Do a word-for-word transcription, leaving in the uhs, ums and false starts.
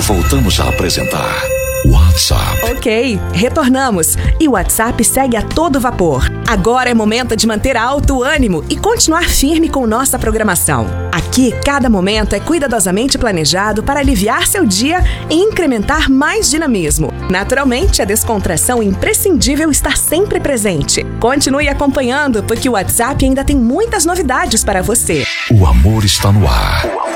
Voltamos a apresentar WhatsApp. Ok, retornamos. E o WhatsApp segue a todo vapor. Agora é momento de manter alto o ânimo e continuar firme com nossa programação. Aqui, cada momento é cuidadosamente planejado para aliviar seu dia e incrementar mais dinamismo. Naturalmente, a descontração é imprescindível estar sempre presente. Continue acompanhando, porque o WhatsApp ainda tem muitas novidades para você. O amor está no ar.